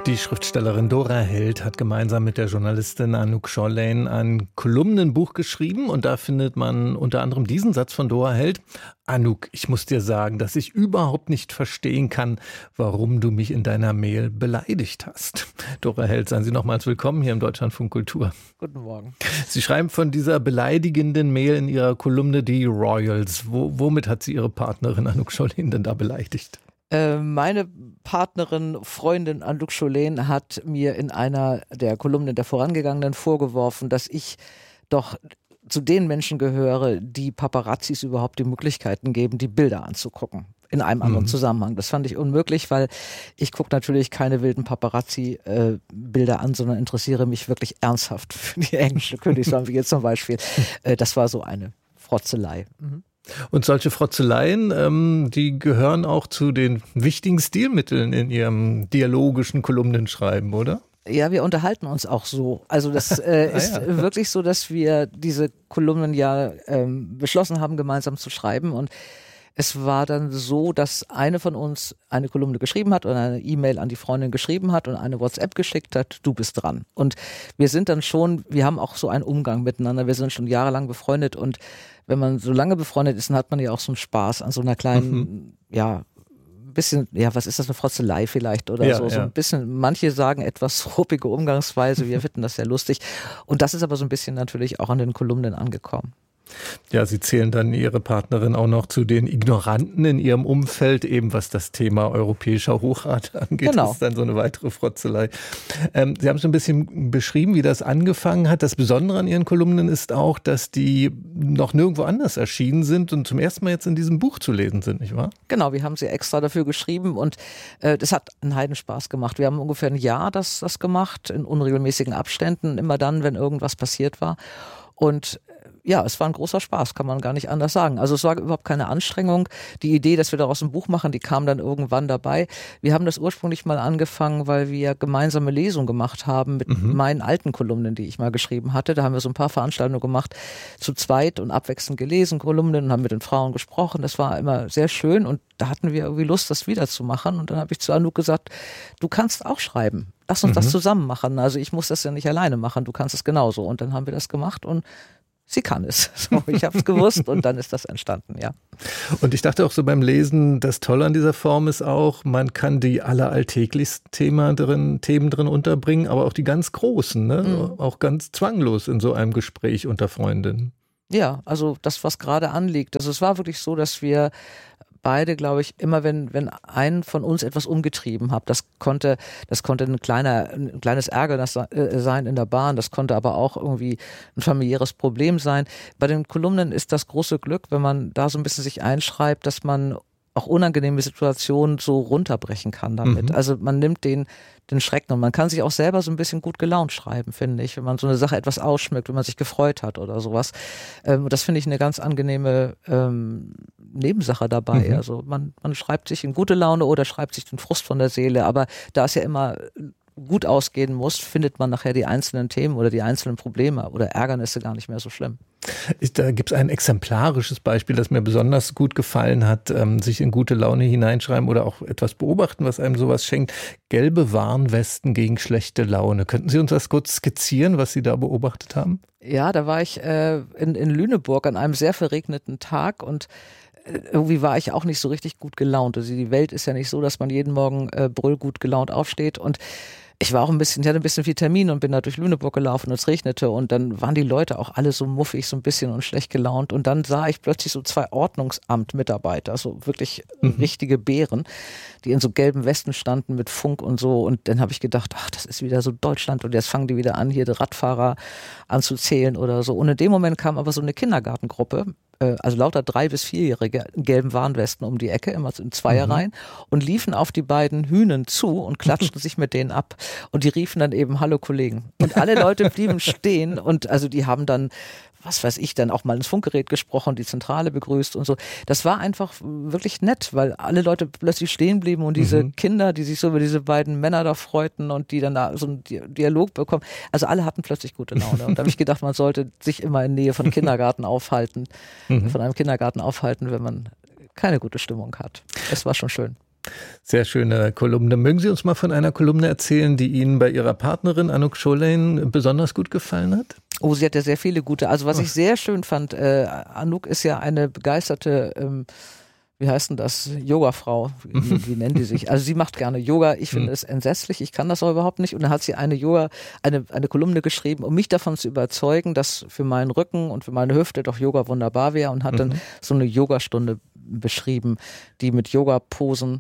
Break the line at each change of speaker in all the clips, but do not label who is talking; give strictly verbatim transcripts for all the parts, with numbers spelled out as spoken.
Die Schriftstellerin Dora Held hat gemeinsam mit der Journalistin Anouk Chaulein ein Kolumnenbuch geschrieben und da findet man unter anderem diesen Satz von Dora Held. Anouk, ich muss dir sagen, dass ich überhaupt nicht verstehen kann, warum du mich in deiner Mail beleidigt hast. Dora Held, seien Sie nochmals willkommen hier im Deutschlandfunk Kultur.
Guten Morgen.
Sie schreiben von dieser beleidigenden Mail in Ihrer Kolumne Die Royals. Wo, womit hat sie Ihre Partnerin Anouk Chaulein denn da beleidigt?
Meine Partnerin, Freundin Anouk Chaulein hat mir in einer der Kolumnen der vorangegangenen vorgeworfen, dass ich doch zu den Menschen gehöre, die Paparazzis überhaupt die Möglichkeiten geben, die Bilder anzugucken. In einem anderen mhm. Zusammenhang. Das fand ich unmöglich, weil ich gucke natürlich keine wilden Paparazzi-Bilder äh, an, sondern interessiere mich wirklich ernsthaft für die englische Königsfamilie zum Beispiel. Äh, das war so eine Frotzelei. Mhm.
Und solche Frotzeleien, ähm, die gehören auch zu den wichtigen Stilmitteln in Ihrem dialogischen Kolumnenschreiben, oder?
Ja, wir unterhalten uns auch so. Also das äh, ist ah, ja. wirklich so, dass wir diese Kolumnen ja ähm, beschlossen haben, gemeinsam zu schreiben. Und es war dann so, dass eine von uns eine Kolumne geschrieben hat oder eine E-Mail an die Freundin geschrieben hat und eine WhatsApp geschickt hat, du bist dran. Und wir sind dann schon, wir haben auch so einen Umgang miteinander, wir sind schon jahrelang befreundet und wenn man so lange befreundet ist, dann hat man ja auch so einen Spaß an so einer kleinen, mhm. ja, bisschen, ja, was ist das, eine Frotzelei vielleicht oder ja, so, so ja. ein bisschen, manche sagen etwas ruppige Umgangsweise, wir finden das sehr lustig und das ist aber so ein bisschen natürlich auch an den Kolumnen angekommen.
Ja, Sie zählen dann Ihre Partnerin auch noch zu den Ignoranten in Ihrem Umfeld, eben was das Thema europäischer Hochrat angeht.
Genau.
Das ist dann so eine weitere Frotzelei. Ähm, Sie haben so ein bisschen beschrieben, wie das angefangen hat. Das Besondere an Ihren Kolumnen ist auch, dass die noch nirgendwo anders erschienen sind und zum ersten Mal jetzt in diesem Buch zu lesen sind, nicht wahr?
Genau, wir haben sie extra dafür geschrieben und äh, das hat einen Heidenspaß gemacht. Wir haben ungefähr ein Jahr das, das gemacht, in unregelmäßigen Abständen, immer dann, wenn irgendwas passiert war. Und ja, es war ein großer Spaß, kann man gar nicht anders sagen. Also es war überhaupt keine Anstrengung. Die Idee, dass wir daraus ein Buch machen, die kam dann irgendwann dabei. Wir haben das ursprünglich mal angefangen, weil wir gemeinsame Lesungen gemacht haben mit mhm. meinen alten Kolumnen, die ich mal geschrieben hatte. Da haben wir so ein paar Veranstaltungen gemacht, zu zweit und abwechselnd gelesen, Kolumnen, und haben mit den Frauen gesprochen. Das war immer sehr schön und da hatten wir irgendwie Lust, das wieder zu machen. Und dann habe ich zu Anouk gesagt, du kannst auch schreiben. Lass uns mhm. das zusammen machen. Also ich muss das ja nicht alleine machen, du kannst es genauso. Und dann haben wir das gemacht und sie kann es. So, ich habe es gewusst und dann ist das entstanden, ja.
Und ich dachte auch so beim Lesen, das Tolle an dieser Form ist auch, man kann die alleralltäglichsten Themen drin, Themen drin unterbringen, aber auch die ganz großen, ne? Mhm. Auch ganz zwanglos in so einem Gespräch unter Freundinnen.
Ja, also das, was gerade anliegt. Also es war wirklich so, dass wir beide, glaube ich, immer wenn wenn ein von uns etwas umgetrieben hat, das konnte das konnte ein kleiner ein kleines Ärgernis sein in der Bahn, das konnte aber auch irgendwie ein familiäres Problem sein. Bei den Kolumnen ist das große Glück, wenn man da so ein bisschen sich einschreibt, dass man auch unangenehme Situationen so runterbrechen kann damit. Mhm. Also man nimmt den den Schrecken und man kann sich auch selber so ein bisschen gut gelaunt schreiben, finde ich, wenn man so eine Sache etwas ausschmückt, wenn man sich gefreut hat oder sowas. Ähm, das finde ich eine ganz angenehme ähm, Nebensache dabei. Mhm. Also man, man schreibt sich in gute Laune oder schreibt sich den Frust von der Seele, aber da es ja immer gut ausgehen muss, findet man nachher die einzelnen Themen oder die einzelnen Probleme oder Ärgernisse gar nicht mehr so schlimm.
Da gibt es ein exemplarisches Beispiel, das mir besonders gut gefallen hat, ähm, sich in gute Laune hineinschreiben oder auch etwas beobachten, was einem sowas schenkt. Gelbe Warnwesten gegen schlechte Laune. Könnten Sie uns das kurz skizzieren, was Sie da beobachtet haben?
Ja, da war ich äh, in, in Lüneburg an einem sehr verregneten Tag und irgendwie war ich auch nicht so richtig gut gelaunt. Also die Welt ist ja nicht so, dass man jeden Morgen äh, brüllgut gelaunt aufsteht und ich war auch ein bisschen, ich hatte ein bisschen viel Termin und bin da durch Lüneburg gelaufen und es regnete und dann waren die Leute auch alle so muffig, so ein bisschen und schlecht gelaunt und dann sah ich plötzlich so zwei Ordnungsamt-Mitarbeiter, so wirklich mhm. richtige Bären, die in so gelben Westen standen mit Funk und so und dann habe ich gedacht, ach, das ist wieder so Deutschland und jetzt fangen die wieder an, hier die Radfahrer anzuzählen oder so und in dem Moment kam aber so eine Kindergartengruppe, also lauter drei- bis vierjährige in gelben Warnwesten um die Ecke, immer in Zweierreihen mhm. und liefen auf die beiden Hünen zu und klatschten sich mit denen ab und die riefen dann eben, hallo Kollegen. Und alle Leute blieben stehen und also die haben dann, was weiß ich, dann auch mal ins Funkgerät gesprochen, die Zentrale begrüßt und so. Das war einfach wirklich nett, weil alle Leute plötzlich stehen blieben und diese mhm. Kinder, die sich so über diese beiden Männer da freuten und die dann da so einen Dialog bekommen, also alle hatten plötzlich gute Laune. Und da habe ich gedacht, man sollte sich immer in Nähe von Kindergarten aufhalten, mhm. von einem Kindergarten aufhalten, wenn man keine gute Stimmung hat. Es war schon schön.
Sehr schöne Kolumne. Mögen Sie uns mal von einer Kolumne erzählen, die Ihnen bei Ihrer Partnerin Anouk Schollein besonders gut gefallen hat?
Oh, sie hat ja sehr viele gute. Also was ich sehr schön fand, äh, Anouk ist ja eine begeisterte, ähm, wie heißt denn das, Yoga-Frau, wie, wie nennt die sich? Also sie macht gerne Yoga, ich finde es entsetzlich, ich kann das auch überhaupt nicht. Und dann hat sie eine Yoga, eine, eine Kolumne geschrieben, um mich davon zu überzeugen, dass für meinen Rücken und für meine Hüfte doch Yoga wunderbar wäre, und hat dann mhm. so eine Yogastunde beschrieben, die mit Yoga-Posen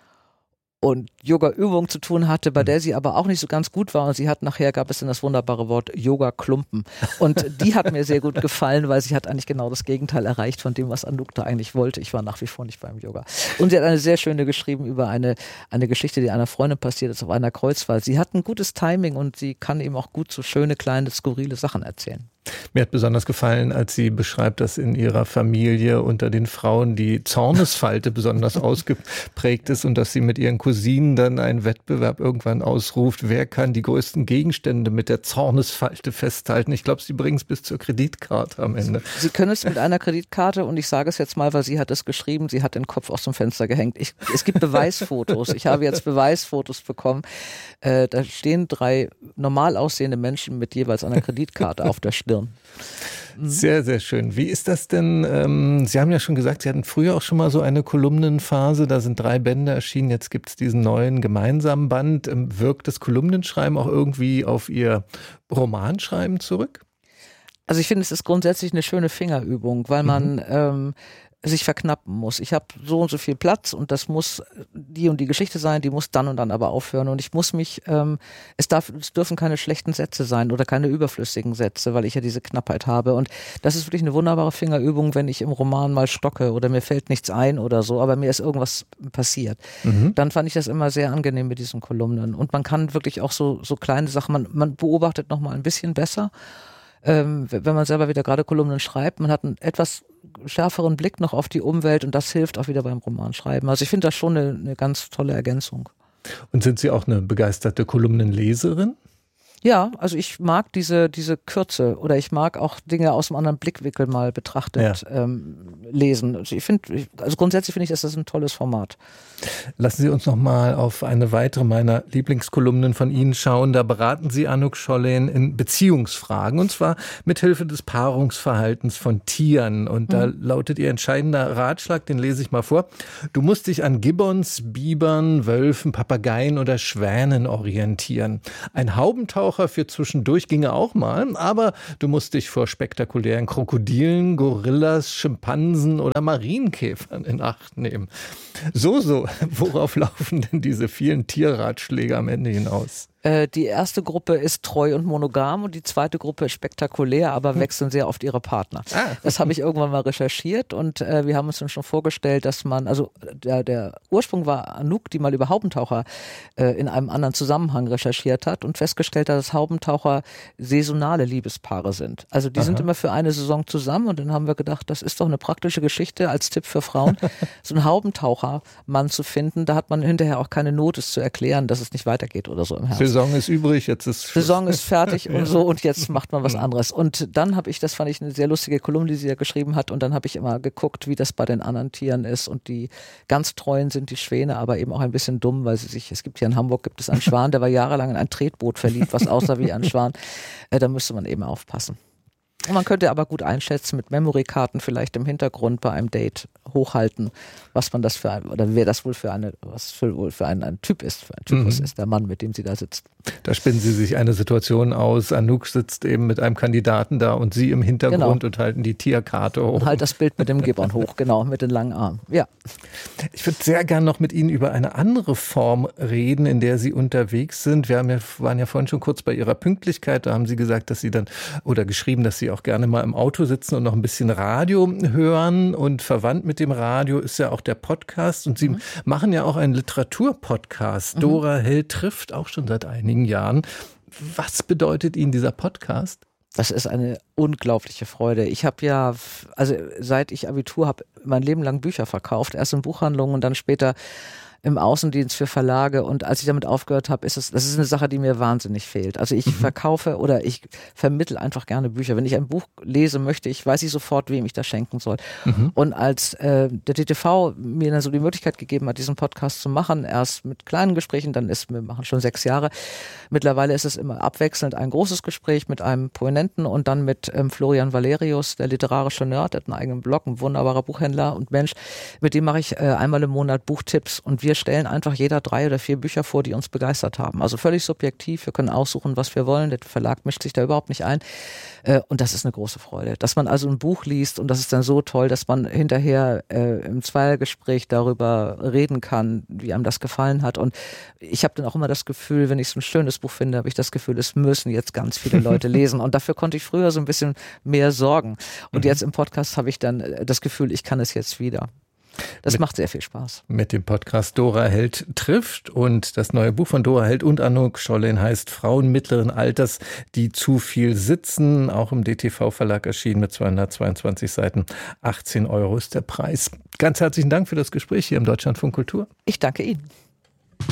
und Yoga-Übung zu tun hatte, bei der sie aber auch nicht so ganz gut war. Und sie hat nachher, gab es dann das wunderbare Wort Yoga-Klumpen. Und die hat mir sehr gut gefallen, weil sie hat eigentlich genau das Gegenteil erreicht von dem, was Anouk da eigentlich wollte. Ich war nach wie vor nicht beim Yoga. Und sie hat eine sehr schöne geschrieben über eine, eine Geschichte, die einer Freundin passiert ist auf einer Kreuzfahrt. Sie hat ein gutes Timing und sie kann eben auch gut so schöne, kleine, skurrile Sachen erzählen.
Mir hat besonders gefallen, als sie beschreibt, dass in ihrer Familie unter den Frauen die Zornesfalte besonders ausgeprägt ist und dass sie mit ihren Cousinen dann einen Wettbewerb irgendwann ausruft, wer kann die größten Gegenstände mit der Zornesfalte festhalten. Ich glaube, sie bringen es bis zur Kreditkarte am Ende.
Sie können es mit einer Kreditkarte, und ich sage es jetzt mal, weil sie hat es geschrieben, sie hat den Kopf aus dem Fenster gehängt. Ich, es gibt Beweisfotos. Ich habe jetzt Beweisfotos bekommen. Äh, da stehen drei normal aussehende Menschen mit jeweils einer Kreditkarte auf der Stirn.
Sehr, sehr schön. Wie ist das denn? Ähm, Sie haben ja schon gesagt, Sie hatten früher auch schon mal so eine Kolumnenphase. Da sind drei Bände erschienen. Jetzt gibt es diesen neuen gemeinsamen Band. Ähm, wirkt das Kolumnenschreiben auch irgendwie auf Ihr Romanschreiben zurück?
Also ich finde, es ist grundsätzlich eine schöne Fingerübung, weil man mhm. ähm, sich verknappen muss. Ich habe so und so viel Platz und das muss die und die Geschichte sein, die muss dann und dann aber aufhören, und ich muss mich, ähm, es darf, es dürfen keine schlechten Sätze sein oder keine überflüssigen Sätze, weil ich ja diese Knappheit habe, und das ist wirklich eine wunderbare Fingerübung, wenn ich im Roman mal stocke oder mir fällt nichts ein oder so, aber mir ist irgendwas passiert. Mhm. Dann fand ich das immer sehr angenehm mit diesen Kolumnen, und man kann wirklich auch so, so kleine Sachen, man, man beobachtet nochmal ein bisschen besser, ähm, wenn man selber wieder gerade Kolumnen schreibt, man hat einen etwas schärferen Blick noch auf die Umwelt, und das hilft auch wieder beim Romanschreiben. Also ich finde das schon eine, eine ganz tolle Ergänzung.
Und sind Sie auch eine begeisterte Kolumnenleserin?
Ja, also ich mag diese, diese Kürze, oder ich mag auch Dinge aus einem anderen Blickwinkel mal betrachtet ja. ähm, lesen. Also ich finde, also grundsätzlich finde ich, dass das ein tolles Format.
Lassen Sie uns noch mal auf eine weitere meiner Lieblingskolumnen von Ihnen schauen. Da beraten Sie Anouk Schollein in Beziehungsfragen, und zwar mit Hilfe des Paarungsverhaltens von Tieren. Und da mhm. lautet Ihr entscheidender Ratschlag, den lese ich mal vor: Du musst dich an Gibbons, Bibern, Wölfen, Papageien oder Schwänen orientieren. Ein Haubentaucher für zwischendurch ginge auch mal, aber du musst dich vor spektakulären Krokodilen, Gorillas, Schimpansen oder Marienkäfern in Acht nehmen. So, so, worauf laufen denn diese vielen Tierratschläge am Ende hinaus?
Die erste Gruppe ist treu und monogam und die zweite Gruppe ist spektakulär, aber wechseln sehr oft ihre Partner. Ah. Das habe ich irgendwann mal recherchiert, und äh, wir haben uns dann schon vorgestellt, dass man, also der, der Ursprung war Anouk, die mal über Haubentaucher äh, in einem anderen Zusammenhang recherchiert hat und festgestellt hat, dass Haubentaucher saisonale Liebespaare sind. Also die Aha. sind immer für eine Saison zusammen, und dann haben wir gedacht, das ist doch eine praktische Geschichte als Tipp für Frauen, so einen Haubentauchermann zu finden. Da hat man hinterher auch keine Not, es zu erklären, dass es nicht weitergeht oder so im Herbst.
Saison ist übrig, jetzt ist Schluss.
Saison ist fertig und so, und jetzt macht man was anderes. Und dann habe ich, das fand ich eine sehr lustige Kolumne, die sie ja geschrieben hat, und dann habe ich immer geguckt, wie das bei den anderen Tieren ist, und die ganz treuen sind die Schwäne, aber eben auch ein bisschen dumm, weil sie sich, es gibt hier in Hamburg, gibt es einen Schwan, der war jahrelang in ein Tretboot verliebt, was aussah wie ein Schwan. Äh, da müsste man eben aufpassen. Und man könnte aber gut einschätzen, mit Memory-Karten vielleicht im Hintergrund bei einem Date hochhalten, was man das für ein, oder wer das wohl für eine, was für, wohl für ein, ein Typ ist, für ein Typus mhm. ist, der Mann, mit dem sie da sitzt.
Da spinnen Sie sich eine Situation aus. Anouk sitzt eben mit einem Kandidaten da und Sie im Hintergrund genau. und halten die Tierkarte hoch.
Und halt das Bild mit dem Gibbon hoch, genau, mit den langen Armen. Ja.
Ich würde sehr gern noch mit Ihnen über eine andere Form reden, in der Sie unterwegs sind. Wir haben ja, waren ja vorhin schon kurz bei Ihrer Pünktlichkeit. Da haben Sie gesagt, dass Sie dann, oder geschrieben, dass Sie auch gerne mal im Auto sitzen und noch ein bisschen Radio hören. Und verwandt mit dem Radio ist ja auch der Podcast. Und Sie mhm. machen ja auch einen Literaturpodcast. Mhm. Dora Held trifft, auch schon seit einigen Jahren. Was bedeutet Ihnen dieser Podcast?
Das ist eine unglaubliche Freude. Ich habe ja, also seit ich Abitur habe, mein Leben lang Bücher verkauft. Erst in Buchhandlungen und dann später im Außendienst für Verlage und als ich damit aufgehört habe, ist es, das ist eine Sache, die mir wahnsinnig fehlt. Also ich mhm. verkaufe oder ich vermittle einfach gerne Bücher. Wenn ich ein Buch lese möchte, ich weiß ich sofort, wem ich das schenken soll. Mhm. Und als äh, der D T V mir dann so die Möglichkeit gegeben hat, diesen Podcast zu machen, erst mit kleinen Gesprächen, dann ist, wir machen schon sechs Jahre. Mittlerweile ist es immer abwechselnd ein großes Gespräch mit einem Prominenten und dann mit ähm, Florian Valerius, der literarische Nerd, der hat einen eigenen Blog, ein wunderbarer Buchhändler und Mensch. Mit dem mache ich äh, einmal im Monat Buchtipps und wir stellen einfach jeder drei oder vier Bücher vor, die uns begeistert haben. Also völlig subjektiv, wir können aussuchen, was wir wollen. Der Verlag mischt sich da überhaupt nicht ein. Äh, und das ist eine große Freude. Dass man also ein Buch liest und das ist dann so toll, dass man hinterher äh, im Zweiergespräch darüber reden kann, wie einem das gefallen hat. Und ich habe dann auch immer das Gefühl, wenn ich so ein schönes Buch finde, habe ich das Gefühl, es müssen jetzt ganz viele Leute lesen. Und dafür konnte ich früher so ein bisschen mehr sorgen. Und mhm. jetzt im Podcast habe ich dann das Gefühl, ich kann es jetzt wieder. Das mit, macht sehr viel Spaß.
Mit dem Podcast Dora Held trifft und das neue Buch von Dora Held und Anouk Schollen heißt Frauen mittleren Alters, die zu viel sitzen. Auch im D T V-Verlag erschienen mit zweihundertzweiundzwanzig Seiten. achtzehn Euro ist der Preis. Ganz herzlichen Dank für das Gespräch hier im Deutschlandfunk Kultur.
Ich danke Ihnen.